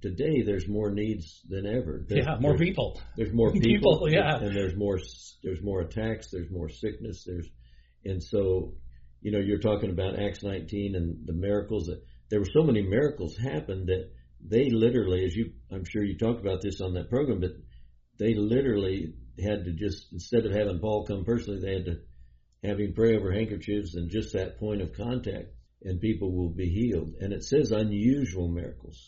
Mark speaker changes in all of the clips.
Speaker 1: today there's more needs than ever.
Speaker 2: More people.
Speaker 1: There's more people,
Speaker 2: and
Speaker 1: there's more attacks, there's more sickness, and so you're talking about Acts 19 and the miracles. There were so many miracles happened that they literally, I'm sure you talked about this on that program, but they literally had to just, instead of having Paul come personally, they had to have him pray over handkerchiefs and just that point of contact, and people will be healed. And it says unusual miracles.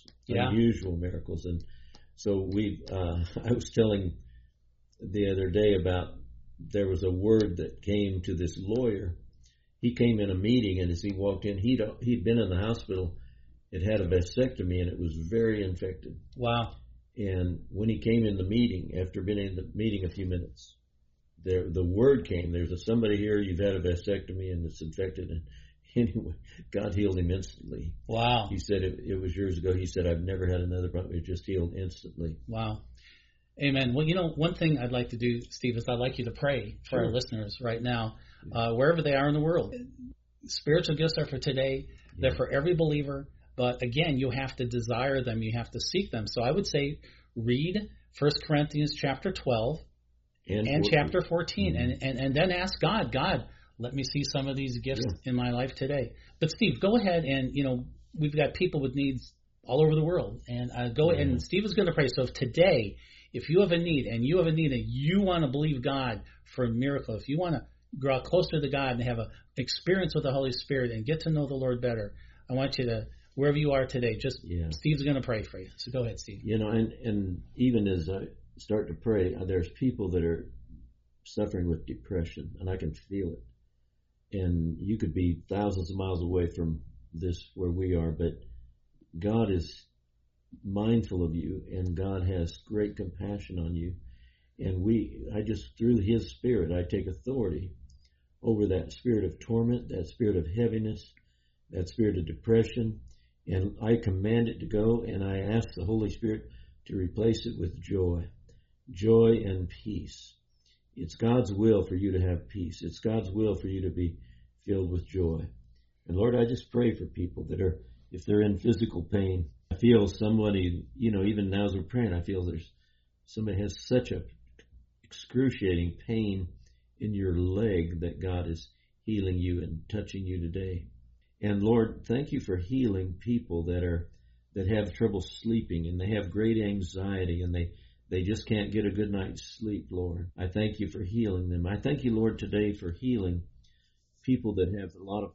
Speaker 1: And so I was telling the other day about, there was a word that came to this lawyer. He came in a meeting, and as he walked in, he'd been in the hospital. It had a vasectomy, and it was very infected.
Speaker 2: Wow.
Speaker 1: And when he came in the meeting, after being in the meeting a few minutes, the word came, there's somebody here, you've had a vasectomy and it's infected. And anyway, God healed him instantly.
Speaker 2: Wow.
Speaker 1: He said it was years ago. He said, I've never had another problem. It just healed instantly.
Speaker 2: Wow. Amen. Well, one thing I'd like to do, Steve, is I'd like you to pray for our listeners right now, wherever they are in the world. Spiritual gifts are for today. They're for every believer. But again, you have to desire them. You have to seek them. So I would say read 1 Corinthians chapter 12 and chapter 14 and then ask God, let me see some of these gifts in my life today. But Steve, go ahead and, we've got people with needs all over the world. And go ahead, and Steve is going to pray. So if today, if you have a need and you want to believe God for a miracle, if you want to draw closer to God and have an experience with the Holy Spirit and get to know the Lord better, I want you to, wherever you are today, Steve's going to pray for you. So go ahead, Steve.
Speaker 1: And even as I start to pray, there's people that are suffering with depression, and I can feel it. And you could be thousands of miles away from this where we are, but God is mindful of you, and God has great compassion on you. And through His Spirit, I take authority over that spirit of torment, that spirit of heaviness, that spirit of depression, and I command it to go, and I ask the Holy Spirit to replace it with joy and peace. It's God's will for you to have peace. It's God's will for you to be filled with joy. And Lord, I just pray for people that are, if they're in physical pain, I feel somebody, even now as we're praying, I feel there's somebody has such a excruciating pain in your leg that God is healing you and touching you today. And Lord, thank you for healing people that have trouble sleeping, and they have great anxiety, and they just can't get a good night's sleep, Lord. I thank you for healing them. I thank you, Lord, today for healing people that have a lot of